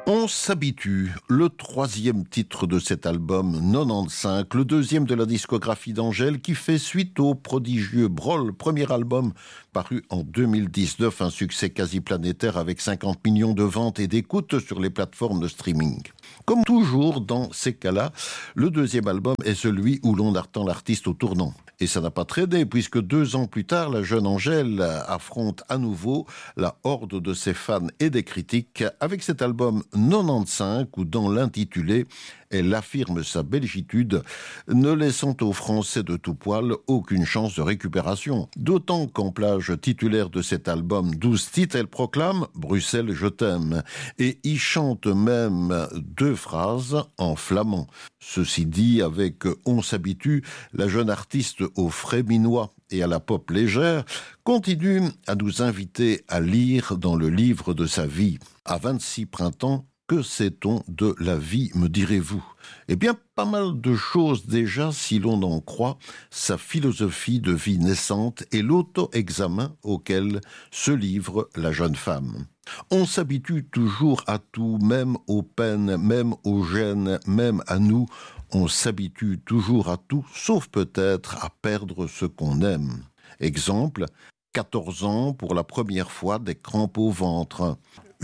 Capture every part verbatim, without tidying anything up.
On s'habitue, le troisième titre de cet album quatre-vingt-quinze, le deuxième de la discographie d'Angèle qui fait suite au prodigieux Brol, premier album paru en deux mille dix-neuf, un succès quasi planétaire avec cinquante millions de ventes et d'écoutes sur les plateformes de streaming. Comme toujours dans ces cas-là, le deuxième album est celui où l'on attend l'artiste au tournant. Et ça n'a pas traîné, puisque deux ans plus tard, la jeune Angèle affronte à nouveau la horde de ses fans et des critiques avec cet album quatre-vingt-quinze, où dans l'intitulé, elle affirme sa belgitude, ne laissant aux Français de tout poil aucune chance de récupération. D'autant qu'en plage titulaire de cet album, douze titres, elle proclame « Bruxelles, je t'aime » et y chante même deux phrases en flamand. Ceci dit, avec « On s'habitue », la jeune artiste au frais minois et à la pop légère continue à nous inviter à lire dans le livre de sa vie. À vingt-six printemps, que sait-on de la vie, me direz-vous? Eh bien, pas mal de choses déjà, si l'on en croit sa philosophie de vie naissante et l'auto-examen auquel se livre la jeune femme. On s'habitue toujours à tout, même aux peines, même aux gênes, même à nous. On s'habitue toujours à tout, sauf peut-être à perdre ce qu'on aime. Exemple, quatorze ans pour la première fois des crampes au ventre.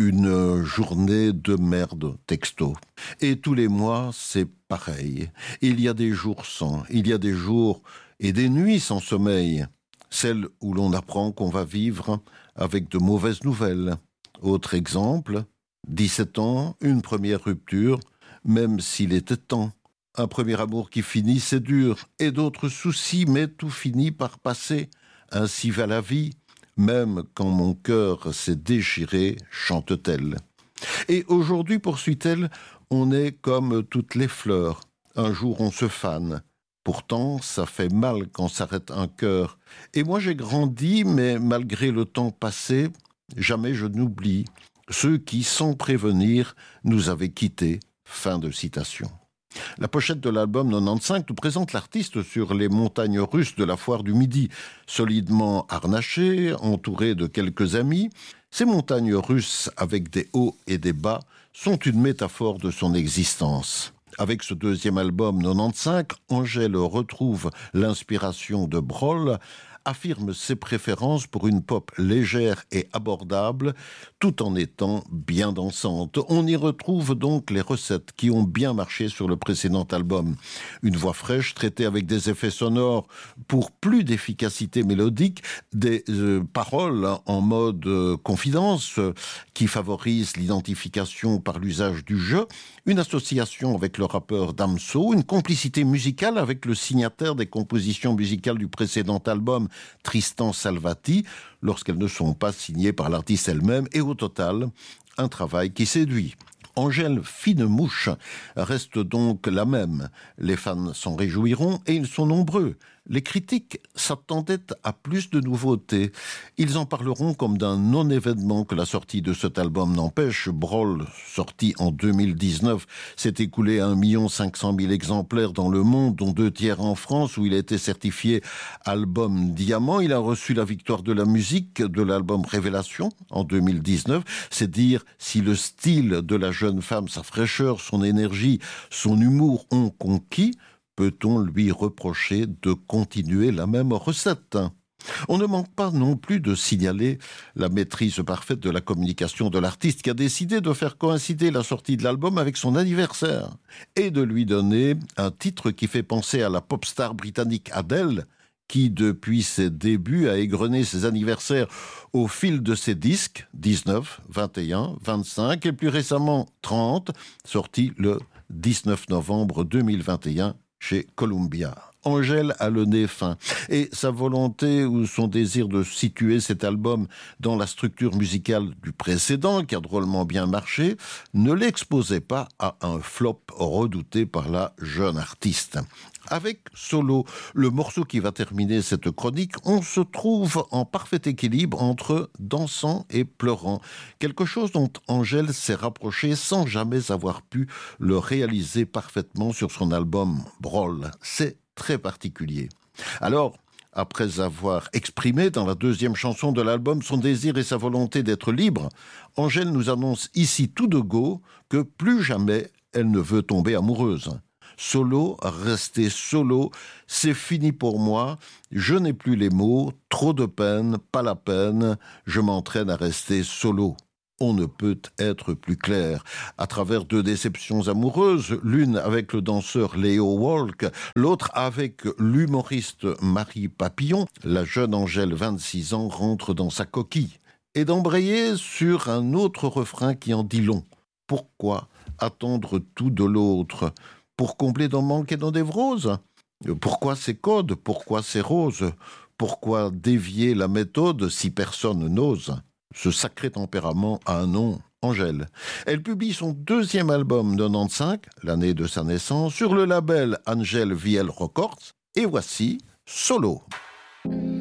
Une journée de merde texto. Et tous les mois, c'est pareil. Il y a des jours sans, il y a des jours et des nuits sans sommeil. Celles où l'on apprend qu'on va vivre avec de mauvaises nouvelles. Autre exemple, dix-sept ans, une première rupture, même s'il était temps. Un premier amour qui finit, c'est dur. Et d'autres soucis, mais tout finit par passer. Ainsi va la vie. Même quand mon cœur s'est déchiré, chante-t-elle. Et aujourd'hui, poursuit-elle, on est comme toutes les fleurs. Un jour, on se fane. Pourtant, ça fait mal quand s'arrête un cœur. Et moi, j'ai grandi, mais malgré le temps passé, jamais je n'oublie ceux qui, sans prévenir, nous avaient quittés. Fin de citation. La pochette de l'album quatre-vingt-quinze nous présente l'artiste sur les montagnes russes de la foire du Midi, solidement harnaché, entouré de quelques amis. Ces montagnes russes, avec des hauts et des bas, sont une métaphore de son existence. Avec ce deuxième album quatre-vingt-quinze, Angèle retrouve l'inspiration de Brol, affirme ses préférences pour une pop légère et abordable, tout en étant bien dansante. On y retrouve donc les recettes qui ont bien marché sur le précédent album. Une voix fraîche traitée avec des effets sonores pour plus d'efficacité mélodique, des euh, paroles en mode euh, confidence euh, qui favorisent l'identification par l'usage du jeu, une association avec le rappeur Damso, une complicité musicale avec le signataire des compositions musicales du précédent album, Tristan Salvati, lorsqu'elles ne sont pas signées par l'artiste elle-même, et au total, un travail qui séduit. Angèle Fine Mouche reste donc la même. Les fans s'en réjouiront et ils sont nombreux. Les critiques s'attendaient à plus de nouveautés. Ils en parleront comme d'un non-événement que la sortie de cet album n'empêche. Brol, sorti en deux mille dix-neuf, s'est écoulé à un million cinq cent mille exemplaires dans le monde, dont deux tiers en France, où il a été certifié album diamant. Il a reçu la victoire de la musique de l'album Révélation en deux mille dix-neuf. C'est dire si le style de la jeune femme, sa fraîcheur, son énergie, son humour ont conquis. Peut-on lui reprocher de continuer la même recette? On ne manque pas non plus de signaler la maîtrise parfaite de la communication de l'artiste qui a décidé de faire coïncider la sortie de l'album avec son anniversaire et de lui donner un titre qui fait penser à la pop star britannique Adele, qui, depuis ses débuts, a égrené ses anniversaires au fil de ses disques, dix-neuf, vingt et un, vingt-cinq et plus récemment trente, sorti le dix-neuf novembre deux mille vingt et un chez Columbia. Angèle a le nez fin et sa volonté ou son désir de situer cet album dans la structure musicale du précédent, qui a drôlement bien marché, ne l'exposait pas à un flop redouté par la jeune artiste. Avec Solo, le morceau qui va terminer cette chronique, on se trouve en parfait équilibre entre dansant et pleurant. Quelque chose dont Angèle s'est rapprochée sans jamais avoir pu le réaliser parfaitement sur son album Brol. C'est très particulier. Alors, Après avoir exprimé dans la deuxième chanson de l'album son désir et sa volonté d'être libre, Angèle nous annonce ici tout de go que plus jamais elle ne veut tomber amoureuse. Solo, rester solo, c'est fini pour moi, je n'ai plus les mots, trop de peine, pas la peine, je m'entraîne à rester solo. On ne peut être plus clair. À travers deux déceptions amoureuses, l'une avec le danseur Léo Walk, l'autre avec l'humoriste Marie Papillon, la jeune Angèle, vingt-six ans, rentre dans sa coquille. Et d'embrayer sur un autre refrain qui en dit long. Pourquoi attendre tout de l'autre ? Pour combler nos manques et nos névroses ? Pourquoi ces codes ? Pourquoi ces roses ? Pourquoi dévier la méthode si personne n'ose ? Ce sacré tempérament a un nom, Angèle. Elle publie son deuxième album quatre-vingt-quinze, l'année de sa naissance, sur le label Angel V L Records. Et voici Solo.